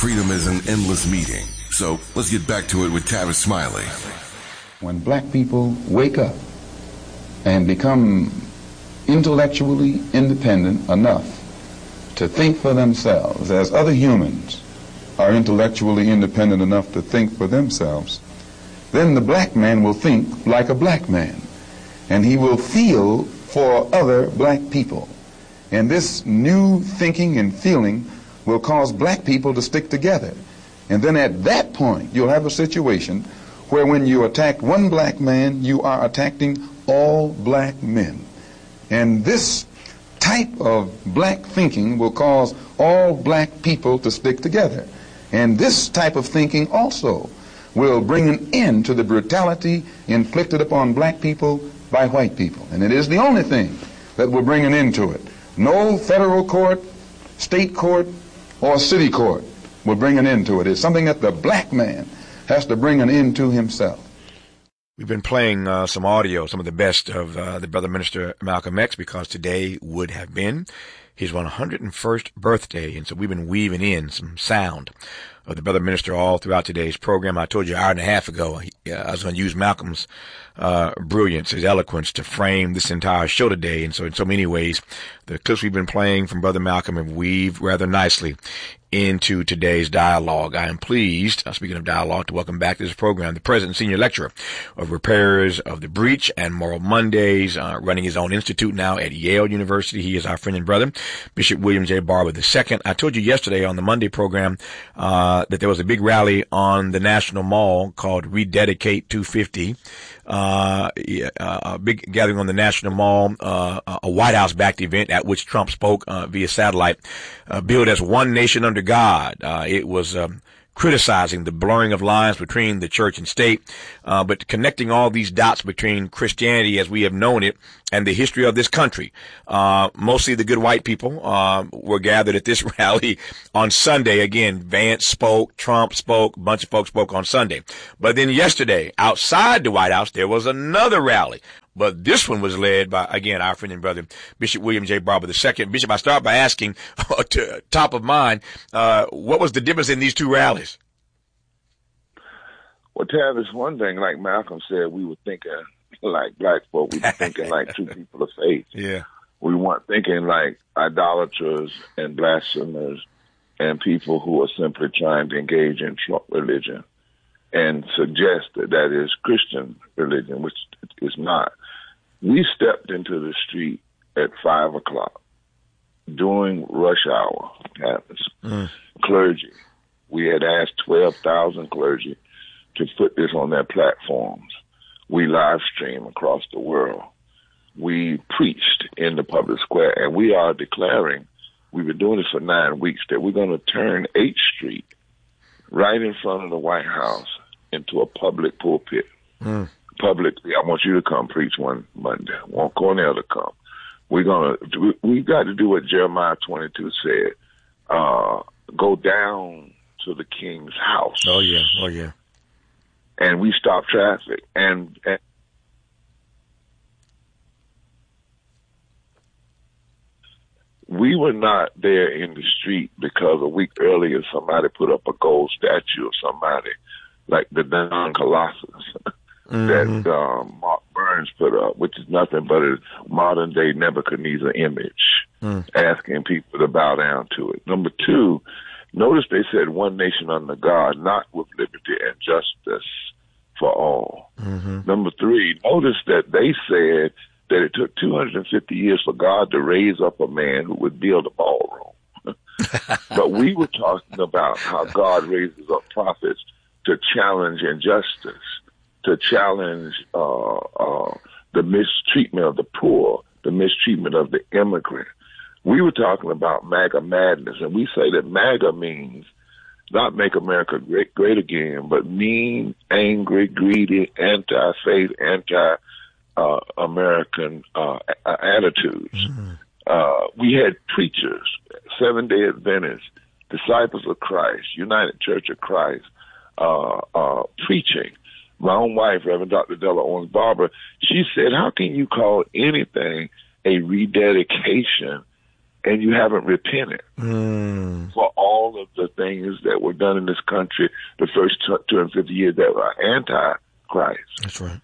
Freedom is an endless meeting. So let's get back to it with Tavis Smiley. When black people wake up and become intellectually independent enough to think for themselves, as other humans are intellectually independent enough to think for themselves, then the black man will think like a black man, and he will feel for other black people. And this new thinking and feeling will cause black people to stick together. And then at that point, you'll have a situation where when you attack one black man, you are attacking all black men. And this type of black thinking will cause all black people to stick together. And this type of thinking also will bring an end to the brutality inflicted upon black people by white people. And it is the only thing that will bring an end to it. No federal court, state court, or city court will bring an end to it. It's something that the black man has to bring an end to himself. We've been playing some audio, some of the best of the brother minister Malcolm X, because today would have been his 101st birthday. And so we've been weaving in some sound of the brother minister all throughout today's program. I told you an hour and a half ago I was going to use Malcolm's brilliance, his eloquence, to frame this entire show today. And so in so many ways, the clips we've been playing from brother Malcolm have weaved rather nicely into today's dialogue. I am pleased, speaking of dialogue, to welcome back to this program the President and Senior Lecturer of Repairers of the Breach and Moral Mondays, running his own institute now at Yale University. He is our friend and brother, Bishop William J. Barber II. I told you yesterday on the Monday program that there was a big rally on the National Mall called Rededicate 250. A big gathering on the National Mall, a White House-backed event at which Trump spoke via satellite, billed as One Nation Under God. It was criticizing the blurring of lines between the church and state, but connecting all these dots between Christianity as we have known it and the history of this country. Mostly the good white people were gathered at this rally on Sunday. Again, Vance spoke, Trump spoke, a bunch of folks spoke on Sunday. But then yesterday, outside the White House, there was another rally. But this one was led by, again, our friend and brother, Bishop William J. Barber II. Bishop, I start by asking, top of mind, what was the difference in these two rallies? Well, Tavis, one thing, like Malcolm said, we were thinking like black folk. We were thinking like two people of faith. Yeah. We weren't thinking like idolaters and blasphemers and people who are simply trying to engage in religion and suggest that that is Christian religion, which is not. We stepped into the street at 5 o'clock during rush hour. Clergy. We had asked 12,000 clergy to put this on their platforms. We live stream across the world. We preached in the public square, and we are declaring, we've been doing this for 9 weeks, that we're going to turn 8th Street right in front of the White House into a public pulpit. Publicly, I want you to come preach one Monday. I want Cornell to come. We've got to do what Jeremiah 22 said. Go down to the king's house. Oh yeah. And we stop traffic. And we were not there in the street because a week earlier somebody put up a gold statue of somebody like the Don Colossus that Mark Burns put up, which is nothing but a modern-day Nebuchadnezzar image, asking people to bow down to it. Number two, notice they said one nation under God, not with liberty and justice for all. Number three, notice that they said that it took 250 years for God to raise up a man who would build a ballroom. But we were talking about how God raises up prophets to challenge injustice, to challenge the mistreatment of the poor, the mistreatment of the immigrant. We were talking about MAGA madness, and we say that MAGA means not make America great again, but mean, angry, greedy, anti-faith, anti-American attitudes. We had preachers, Seventh-day Adventists, Disciples of Christ, United Church of Christ, preaching. My own wife, Reverend Dr. Della Owens Barber, she said, how can you call anything a rededication and you haven't repented for all of the things that were done in this country the first 250 years that were anti-Christ. That's right.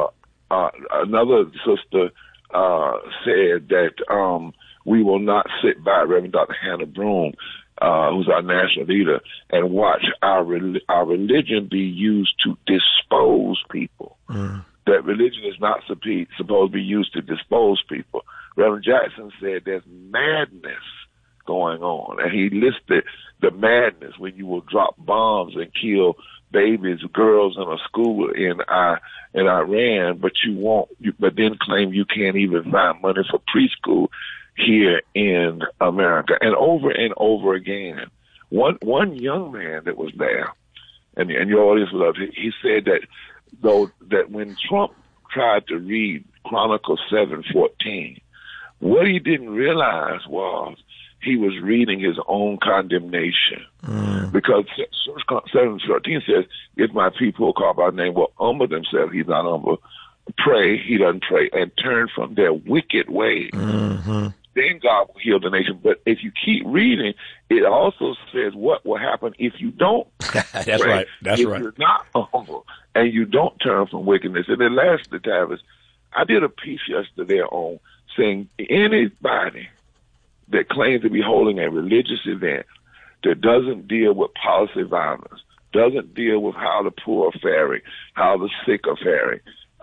Another sister said that we will not sit by Reverend Dr. Hannah Broome, who's our national leader, and watch our religion be used to dispose people. That religion is not supposed to be used to dispose people. Reverend Jackson said there's madness going on, and he listed the madness when you will drop bombs and kill babies, girls in a school in Iran, but but then claim you can't even find money for preschool here in America, and over again. One young man that was there, and your audience will love it, he said that when Trump tried to read Chronicles 7:14, what he didn't realize was he was reading his own condemnation. Because 7:14 says, if my people who call by name will humble themselves, he's not humble, pray, he doesn't pray, and turn from their wicked ways. Then God will heal the nation. But if you keep reading, it also says what will happen if you don't. That's pray. right. That's if right. You're not humble and you don't turn from wickedness. And then lastly, Tavis, I did a piece yesterday on saying anybody that claims to be holding a religious event that doesn't deal with policy violence, doesn't deal with how the poor are faring, how the sick are faring,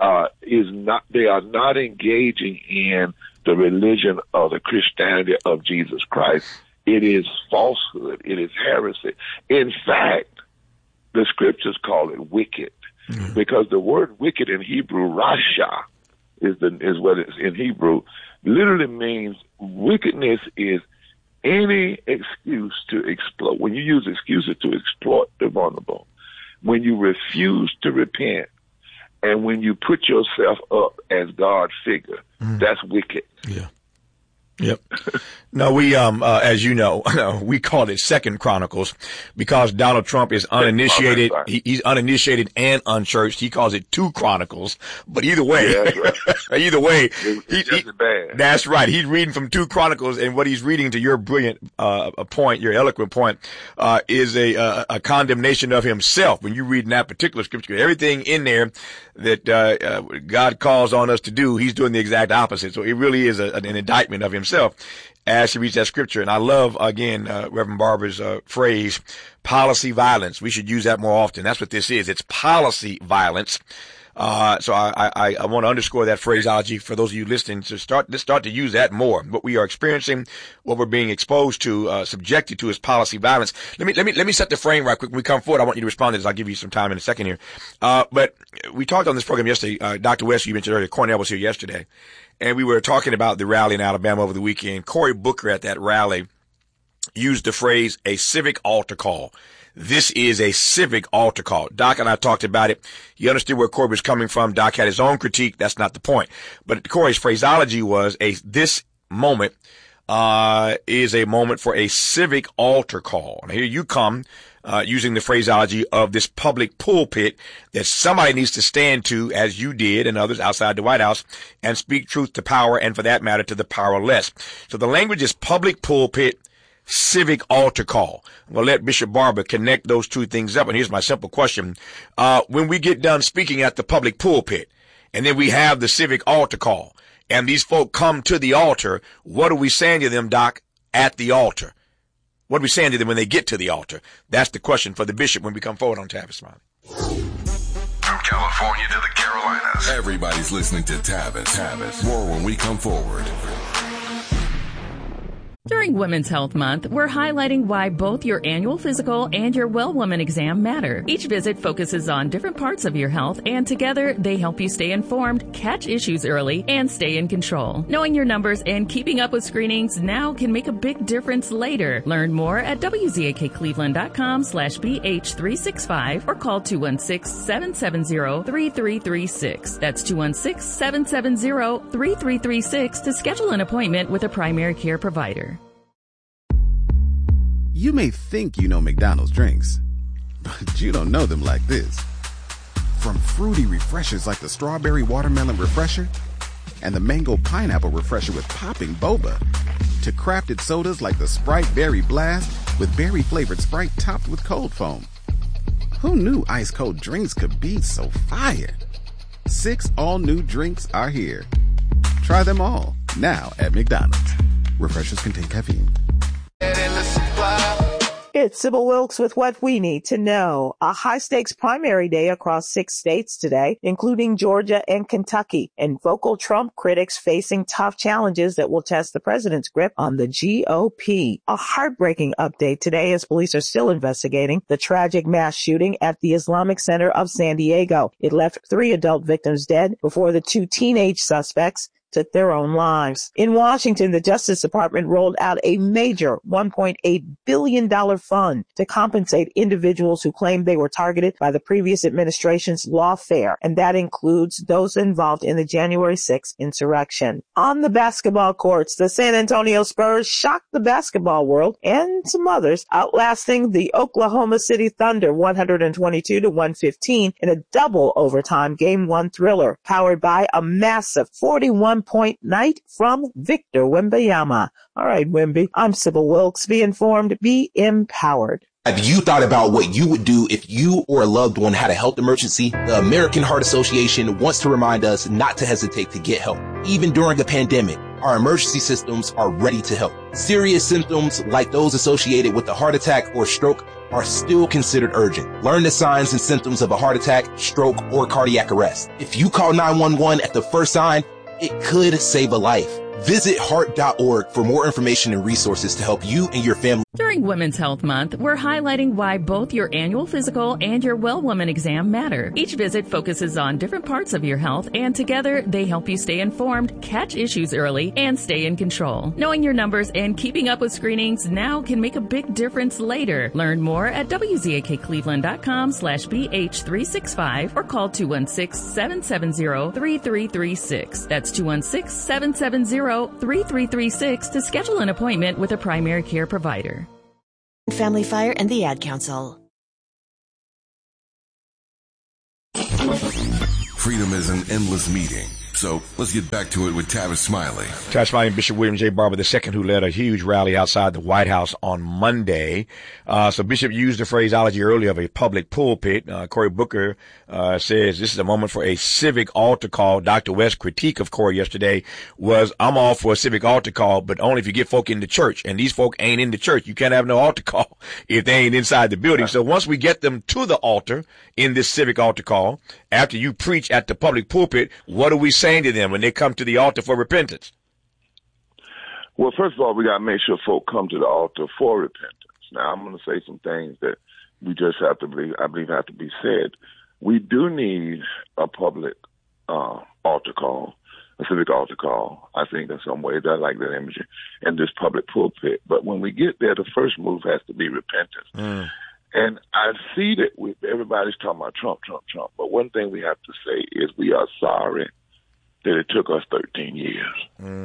they are not engaging in the religion of the Christianity of Jesus Christ. It is falsehood. It is heresy. In fact, the scriptures call it wicked, because the word wicked in Hebrew, rasha, is what it's in Hebrew, literally means wickedness is any excuse to exploit. When you use excuses to exploit the vulnerable, when you refuse to repent, and when you put yourself up as God's figure, that's wicked. Yeah. Yep. No, we, as you know, we call it Second Chronicles because Donald Trump is uninitiated. He's uninitiated and unchurched. He calls it 2 Chronicles. But either way, either way, that's right. He's reading from 2 Chronicles, and what he's reading, to your brilliant point, your eloquent point, is a condemnation of himself. When you read in that particular scripture, everything in there that God calls on us to do, he's doing the exact opposite. So it really is an indictment of himself as he reads that scripture. And I love, again, Reverend Barber's phrase, policy violence. We should use that more often. That's what this is. It's policy violence. So I want to underscore that phraseology for those of you listening to start to use that more. What we are experiencing, what we're being exposed to, subjected to is policy violence. Let me set the frame right quick. When we come forward, I want you to respond to this. I'll give you some time in a second here. But we talked on this program yesterday. Dr. West, you mentioned earlier, Cornell was here yesterday, and we were talking about the rally in Alabama over the weekend. Cory Booker at that rally used the phrase a civic altar call. This is a civic altar call. Doc and I talked about it. He understood where Cory was coming from. Doc had his own critique. That's not the point. But Cory's phraseology was this moment is a moment for a civic altar call. Now here you come using the phraseology of this public pulpit that somebody needs to stand to, as you did and others outside the White House, and speak truth to power, and for that matter to the powerless. So the language is public pulpit, civic altar call. I'm going to let Bishop Barber connect those two things up. And here's my simple question. When we get done speaking at the public pulpit, and then we have the civic altar call, and these folk come to the altar, what are we saying to them, Doc, at the altar? What are we saying to them when they get to the altar? That's the question for the bishop when we come forward on Tavis Smiley. From California to the Carolinas, everybody's listening to Tavis. More when we come forward. During Women's Health Month, we're highlighting why both your annual physical and your Well Woman exam matter. Each visit focuses on different parts of your health, and together they help you stay informed, catch issues early, and stay in control. Knowing your numbers and keeping up with screenings now can make a big difference later. Learn more at wzakcleveland.com/BH365 or call 216-770-3336. That's 216-770-3336 to schedule an appointment with a primary care provider. You may think you know McDonald's drinks, but you don't know them like this. From fruity refreshers like the Strawberry Watermelon Refresher and the Mango Pineapple Refresher with popping boba, to crafted sodas like the Sprite Berry Blast with berry-flavored Sprite topped with cold foam. Who knew ice-cold drinks could be so fire? 6 all-new drinks are here. Try them all, now at McDonald's. Refreshers contain caffeine. It's Sybil Wilkes with what we need to know. A high-stakes primary day across 6 states today, including Georgia and Kentucky, and vocal Trump critics facing tough challenges that will test the president's grip on the GOP. A heartbreaking update today as police are still investigating the tragic mass shooting at the Islamic Center of San Diego. It left 3 adult victims dead before the 2 teenage suspects took their own lives. In Washington, the Justice Department rolled out a major $1.8 billion fund to compensate individuals who claimed they were targeted by the previous administration's lawfare, and that includes those involved in the January 6th insurrection. On the basketball courts, the San Antonio Spurs shocked the basketball world and some others, outlasting the Oklahoma City Thunder 122-115 in a double overtime Game 1 thriller, powered by a massive 41-point night from Victor Wembanyama. All right, Wemby, I'm Sybil Wilkes. Be informed, be empowered. Have you thought about what you would do if you or a loved one had a health emergency? The American Heart Association wants to remind us not to hesitate to get help. Even during a pandemic, our emergency systems are ready to help. Serious symptoms like those associated with a heart attack or stroke are still considered urgent. Learn the signs and symptoms of a heart attack, stroke, or cardiac arrest. If you call 911 at the first sign, it could save a life. Visit heart.org for more information and resources to help you and your family. During Women's Health Month, we're highlighting why both your annual physical and your Well Woman exam matter. Each visit focuses on different parts of your health, and together they help you stay informed, catch issues early, and stay in control. Knowing your numbers and keeping up with screenings now can make a big difference later. Learn more at wzaccleveland.com/BH365 or call 216-770-3336. That's 216-770-3336 to schedule an appointment with a primary care provider. Family Fire and the Ad Council. Freedom is an endless meeting. So let's get back to it with Tavis Smiley. Tavis Smiley and Bishop William J. Barber II, who led a huge rally outside the White House on Monday. So Bishop used the phraseology earlier of a public pulpit. Cory Booker says this is a moment for a civic altar call. Dr. West's critique of Cory yesterday was, I'm all for a civic altar call, but only if you get folk in the church. And these folk ain't in the church. You can't have no altar call if they ain't inside the building. So once we get them to the altar in this civic altar call, after you preach at the public pulpit, what are we saying to them when they come to the altar for repentance? Well, first of all, we got to make sure folk come to the altar for repentance. Now, I'm going to say some things that we just have to believe, I believe have to be said. We do need a public altar call, a civic altar call, I think, in some ways. I like that imagery, in this public pulpit. But when we get there, the first move has to be repentance. And I see that everybody's talking about Trump. But one thing we have to say is we are sorry that it took us 13 years.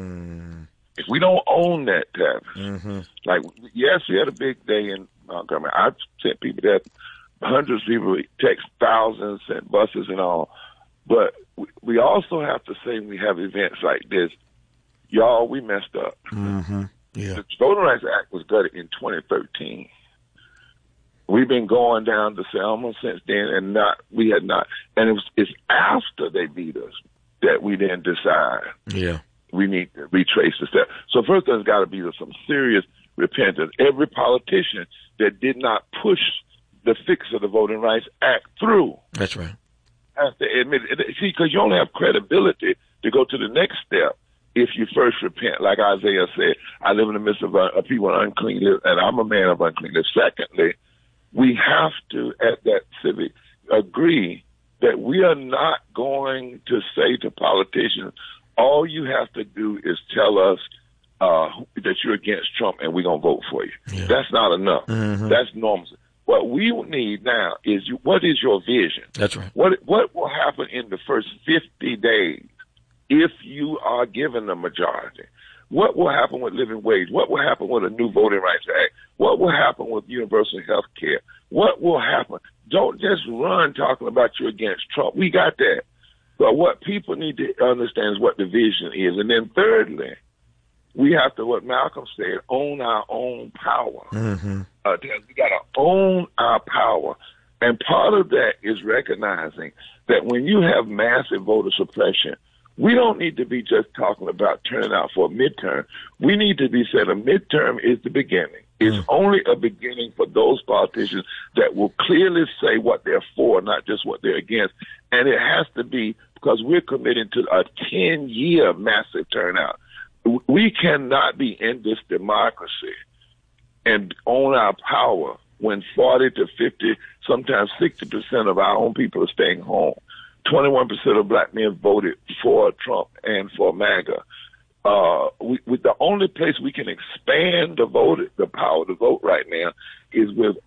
If we don't own that, Tavis, like, yes, we had a big day in Montgomery. I've sent people there, hundreds of people, text thousands, sent buses and all. But we also have to say when we have events like this, y'all, we messed up. Yeah. The Voting Rights Act was gutted in 2013. We've been going down to Selma since then, and we had not. And it's after they beat us that we then decide we need to retrace the steps. So first there's got to be some serious repentance. Every politician that did not push the fix of the Voting Rights Act through. That's right. Has to admit it. See, because you only have credibility to go to the next step if you first repent. Like Isaiah said, I live in the midst of people unclean lips, and I'm a man of unclean lips. Secondly, we have to, at that civic, agree that we are not going to say to politicians, all you have to do is tell us that you're against Trump and we're going to vote for you. Yeah. That's not enough. That's normal. What we need now is, what is your vision? That's right. What will happen in the first 50 days if you are given the majority? What will happen with living wage? What will happen with a new Voting Rights Act? What will happen with universal health care? What will happen? Don't just run talking about you against Trump. We got that. But what people need to understand is what the vision is. And then thirdly, we have to, what Malcolm said, own our own power. Mm-hmm. We got to own our power. And part of that is recognizing that when you have massive voter suppression, we don't need to be just talking about turning out for a midterm. We need to be saying a midterm is the beginning. It's only a beginning for those politicians that will clearly say what they're for, not just what they're against. And it has to be because we're committing to a 10-year massive turnout. We cannot be in this democracy and own our power when 40 to 50, sometimes 60% of our own people are staying home. 21% of black men voted for Trump and for MAGA. The only place we can expand the power to vote right now is with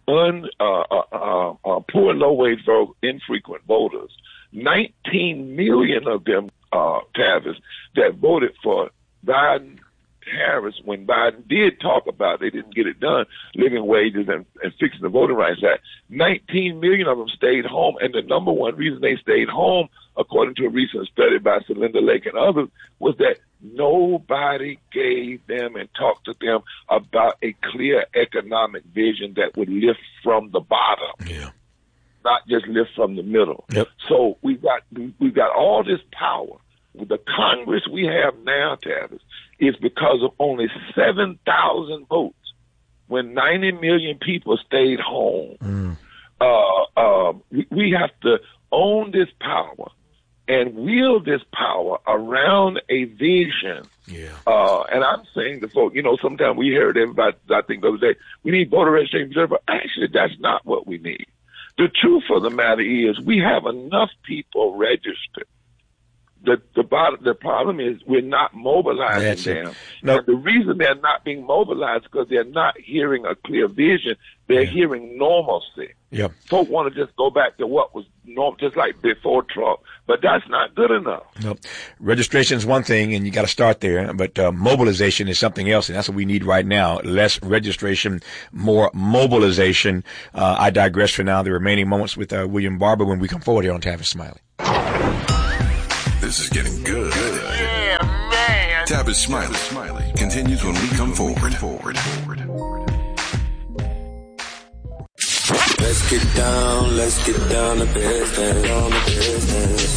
poor, low-wage, infrequent voters. 19 million of them, Tavis, that voted for Biden, Harris, when Biden did talk about they didn't get it done, living wages and fixing the Voting Rights Act. 19 million of them stayed home, and the number one reason they stayed home, according to a recent study by Celinda Lake and others, was that nobody gave them and talked to them about a clear economic vision that would lift from the bottom. Yeah. Not just lift from the middle. Yep. So we've got all this power. The Congress we have now, Tavis, is because of only 7,000 votes when 90 million people stayed home. We have to own this power and wield this power around a vision. Yeah. And I'm saying to folks, sometimes we heard everybody, I think the other day, we need voter registration, but actually that's not what we need. The truth of the matter is we have enough people registered. The problem is we're not mobilizing them. And the reason they're not being mobilized is because they're not hearing a clear vision. They're hearing normalcy. Yep. Folks want to just go back to what was normal, just like before Trump. But that's not good enough. Nope. Registration is one thing, and you got to start there. But mobilization is something else, and that's what we need right now. Less registration, more mobilization. I digress for now. The remaining moments with William Barber when we come forward here on Tavis Smiley. This is getting good. Yeah, man. Tavis Smiley continues when we come forward. Let's get down to business.